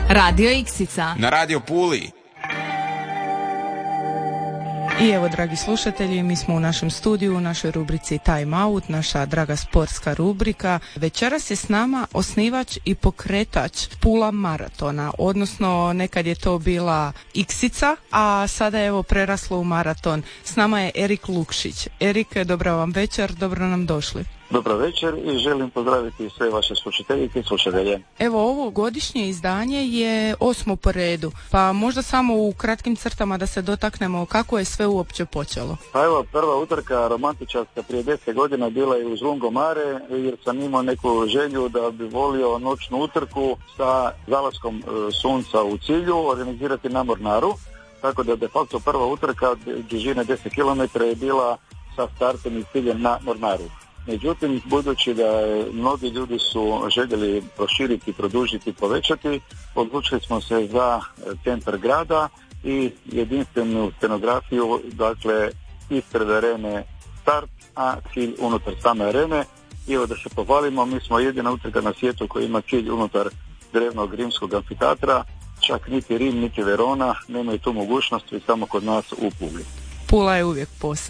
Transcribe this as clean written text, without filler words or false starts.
Radio Iksica. Na Radio Puli. I evo, dragi slušatelji, mi smo u našem studiju, u našoj rubrici Time Out, naša draga sportska rubrika. Večeras je s nama osnivač i pokretač Pula maratona, odnosno nekad je to bila Iksica, a sada je evo preraslo u maraton. S nama je Erik Lukšić. Erik, dobra vam večer, dobro nam došli. Dobro večer i želim pozdraviti sve vaše slušateljice i slušatelje. Evo, ovo godišnje izdanje je 8. po redu, pa možda samo u kratkim crtama da se dotaknemo kako je sve uopće počelo. Pa evo, prva utrka romantičarska prije 10 godina bila je uz Lungomare, jer sam imao neku želju da bi volio noćnu utrku sa zalaskom sunca u cilju organizirati na Mornaru, tako da de facto prva utrka dužine 10 km je bila sa startom i ciljem na Mornaru. Međutim, budući da mnogi ljudi su željeli proširiti, produžiti, povećati, odlučili smo se za centar grada i jedinstvenu scenografiju, dakle ispred arene start, a cilj unutar same arene. I evo da se pohvalimo, mi smo jedina utrka na svijetu koja ima cilj unutar drevnog rimskog amfiteatra, čak niti Rim, niti Verona nemaju tu mogućnost, već samo kod nas u Puli. Pula je uvijek posebna.